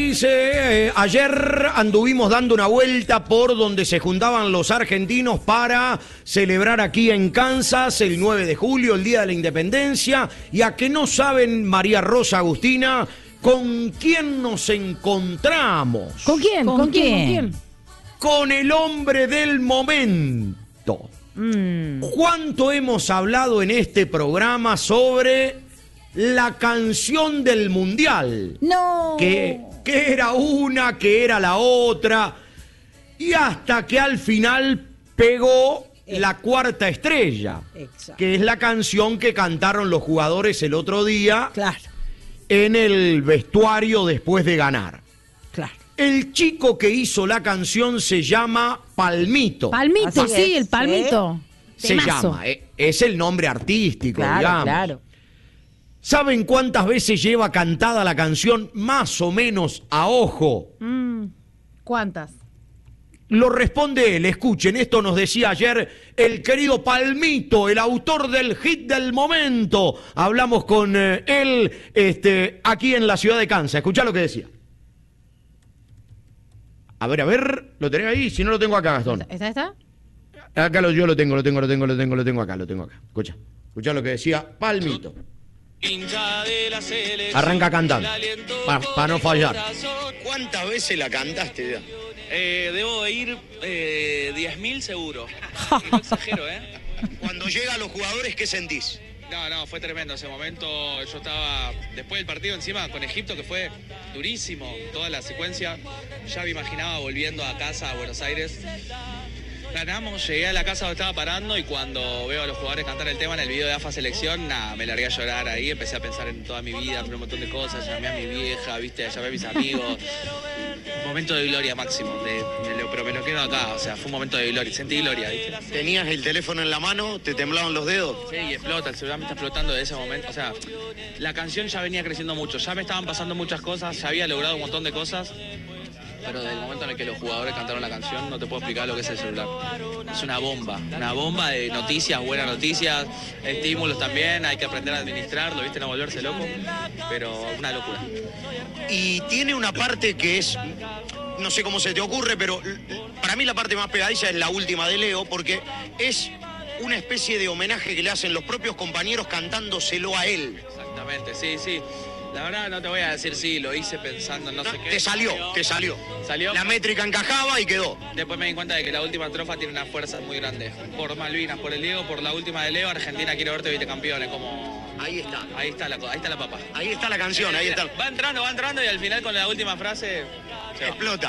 dice, ayer anduvimos dando una vuelta por donde se juntaban los argentinos para celebrar aquí en Kansas el 9 de julio, el Día de la Independencia, y a que no saben, María Rosa Agustina, ¿con quién nos encontramos? ¿Con quién? ¿Con quién? Con el hombre del momento. ¿Cuánto hemos hablado en este programa sobre la canción del Mundial? No. Que era una, que era la otra, y hasta que al final pegó la cuarta estrella. Exacto. Que es la canción que cantaron los jugadores el otro día, Claro, en el vestuario después de ganar. claro. El chico que hizo la canción se llama Palmito. Palmito, Así sí, es, el Palmito. Se Temazo. llama, es el nombre artístico, Claro, digamos. claro. ¿Saben cuántas veces lleva cantada la canción más o menos a ojo? ¿Cuántas? Lo responde él. Escuchen, esto nos decía ayer el querido Palmito, el autor del hit del momento. Hablamos con él aquí en la ciudad de Kansas. Escuchá lo que decía. A ver, ¿lo tenés ahí? Si no, lo tengo acá, Gastón. ¿Está? Acá yo lo tengo acá. Escuchá lo que decía Palmito. Arranca cantando, para no fallar. ¿Cuántas veces la cantaste ya? Debo de ir 10.000 seguro. Y no exagero, ¿eh? Cuando llegan los jugadores, ¿qué sentís? No, fue tremendo ese momento. Yo estaba después del partido encima con Egipto, que fue durísimo, toda la secuencia. Ya me imaginaba volviendo a casa a Buenos Aires. Ganamos, llegué a la casa donde estaba parando y cuando veo a los jugadores cantar el tema en el video de AFA Selección, me largué a llorar ahí, empecé a pensar en toda mi vida, en un montón de cosas, llamé a mi vieja, llamé a mis amigos. Un momento de gloria máximo, pero me lo quedo acá, o sea, fue un momento de gloria, sentí gloria, ¿viste? ¿Tenías el teléfono en la mano? ¿Te temblaban los dedos? Sí, y explota, el celular me está explotando de ese momento, o sea, la canción ya venía creciendo mucho, ya me estaban pasando muchas cosas, ya había logrado un montón de cosas. Pero desde el momento en el que los jugadores cantaron la canción, no te puedo explicar lo que es el celular. Es una bomba de noticias, buenas noticias, estímulos también, hay que aprender a administrarlo, ¿viste? No volverse loco, pero una locura. Y tiene una parte que es, no sé cómo se te ocurre, pero para mí la parte más pegadiza es la última de Leo, porque es una especie de homenaje que le hacen los propios compañeros cantándoselo a él. Exactamente, sí. La verdad no te voy a decir sí, lo hice pensando en no sé qué. Te salió. ¿Salió? La métrica encajaba y quedó. Después me di cuenta de que la última estrofa tiene una fuerza muy grande. Por Malvinas, por el Diego, por la última de Leo, Argentina quiero verte vicecampeones, como... Ahí está la papa. Ahí está la canción, ahí está. Va entrando y al final con la última frase... se va. Explota.